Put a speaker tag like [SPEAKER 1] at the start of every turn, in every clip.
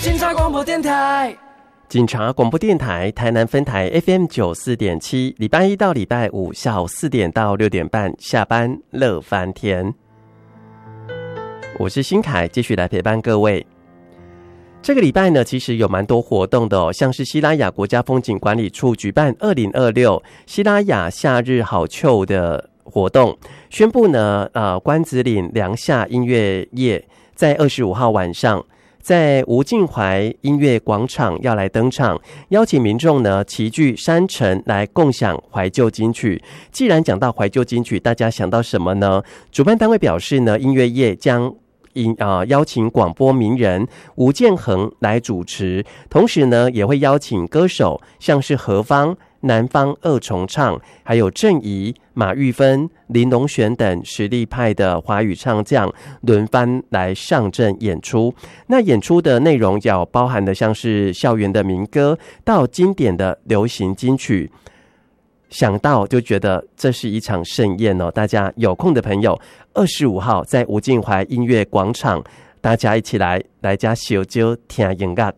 [SPEAKER 1] 警察广播电台，
[SPEAKER 2] 警察广播电台台南分台 FM 94.7，礼拜一到礼拜五下午4点到6点半下班乐翻天。我是新凯，继续来陪伴各位。这个礼拜呢，其实有蛮多活动的哦，像是西拉雅国家风景管理处举办2026西拉雅夏日好秋的活动，宣布呢，关子岭凉夏音乐夜在25号晚上，在吴敬怀音乐广场要来登场，邀请民众呢齐聚山城来共享怀旧金曲。既然讲到怀旧金曲，大家想到什么呢？主办单位表示呢，音乐夜将邀请广播名人吴建衡来主持，同时呢也会邀请歌手像是何方、南方二重唱，还有郑怡、马玉芬、林隆璇等实力派的华语唱将轮番来上阵演出。那演出的内容要包含的像是校园的民歌到经典的流行金曲，想到就觉得这是一场盛宴哦！大家有空的朋友，25号在吴敬怀音乐广场，大家一起来家小酒听音乐。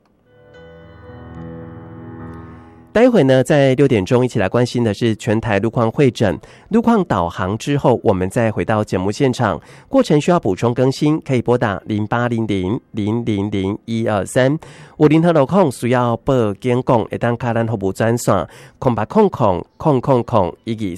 [SPEAKER 2] 待会呢，在6点钟一起来关心的是全台路况会诊、路况导航之后，我们再回到节目现场。过程需要补充更新，可以拨打0800000123。有任何路况需要报警讲，会当卡咱服务专线0800000012